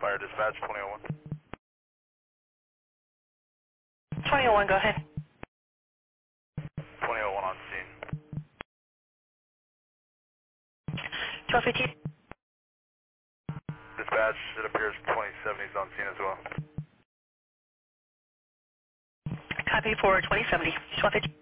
Fire dispatch 2001. 2001, go ahead. 2001 on scene. 1215. Dispatch, it appears 2070 is on scene as well. Copy for 2070. 1215.